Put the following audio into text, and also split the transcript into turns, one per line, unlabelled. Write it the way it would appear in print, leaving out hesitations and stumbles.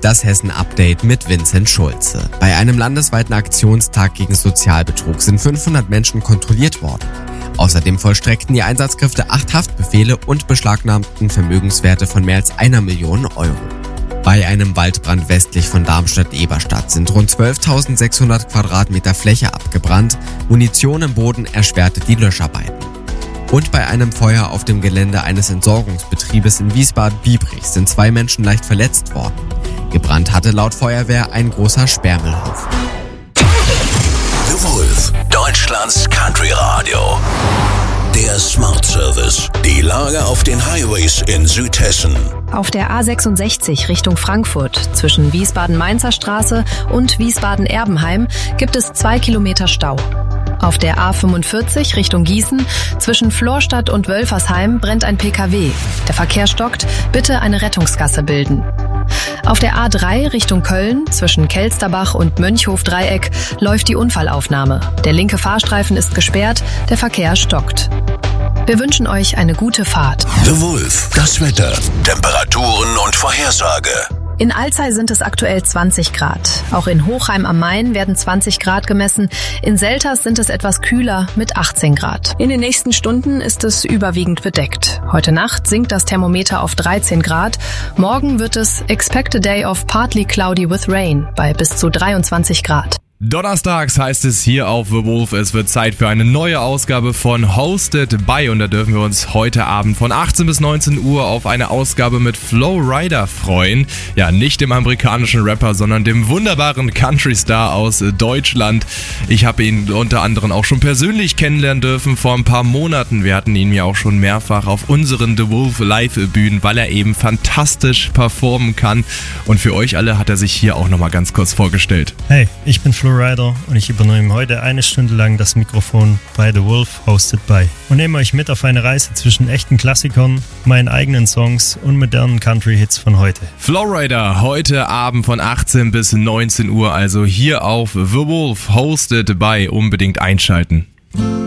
Das Hessen-Update mit Vincent Schulze. Bei einem landesweiten Aktionstag gegen Sozialbetrug sind 500 Menschen kontrolliert worden. Außerdem vollstreckten die Einsatzkräfte 8 Haftbefehle und beschlagnahmten Vermögenswerte von mehr als 1 Million Euro. Bei einem Waldbrand westlich von Darmstadt-Eberstadt sind rund 12.600 Quadratmeter Fläche abgebrannt. Munition im Boden erschwerte die Löscharbeiten. Und bei einem Feuer auf dem Gelände eines Entsorgungsbetriebes in Wiesbaden-Biebrich sind 2 Menschen leicht verletzt worden. Gebrannt hatte laut Feuerwehr ein großer Sperrmüllhaufen.
The Wolf, Deutschlands Country-Radio. Der Smart Service. Die Lage auf den Highways in Südhessen.
Auf der A66 Richtung Frankfurt zwischen Wiesbaden-Mainzer Straße und Wiesbaden-Erbenheim gibt es 2 Kilometer Stau. Auf der A45 Richtung Gießen zwischen Florstadt und Wölfersheim brennt ein PKW. Der Verkehr stockt, bitte eine Rettungsgasse bilden. Auf der A3 Richtung Köln zwischen Kelsterbach und Mönchhof-Dreieck läuft die Unfallaufnahme. Der linke Fahrstreifen ist gesperrt, der Verkehr stockt. Wir wünschen euch eine gute Fahrt.
The Wolf, das Wetter, Temperaturen und Vorhersage.
In Alzey sind es aktuell 20 Grad. Auch in Hochheim am Main werden 20 Grad gemessen. In Selters sind es etwas kühler mit 18 Grad. In den nächsten Stunden ist es überwiegend bedeckt. Heute Nacht sinkt das Thermometer auf 13 Grad. Morgen wird es Expect a Day of Partly Cloudy with Rain bei bis zu 23 Grad.
Donnerstags heißt es hier auf The Wolf, es wird Zeit für eine neue Ausgabe von Hosted by und da dürfen wir uns heute Abend von 18 bis 19 Uhr auf eine Ausgabe mit Flo Rida freuen. Ja, nicht dem amerikanischen Rapper, sondern dem wunderbaren Country-Star aus Deutschland. Ich habe ihn unter anderem auch schon persönlich kennenlernen dürfen vor ein paar Monaten. Wir hatten ihn ja auch schon mehrfach auf unseren The Wolf Live-Bühnen, weil er eben fantastisch performen kann. Und für euch alle hat er sich hier auch nochmal ganz kurz vorgestellt.
Hey, ich bin Flo Rida und ich übernehme heute 1 Stunde lang das Mikrofon bei The Wolf Hosted by und nehme euch mit auf eine Reise zwischen echten Klassikern, meinen eigenen Songs und modernen Country-Hits von heute.
Flo Rida, heute Abend von 18 bis 19 Uhr, also hier auf The Wolf Hosted by, unbedingt einschalten.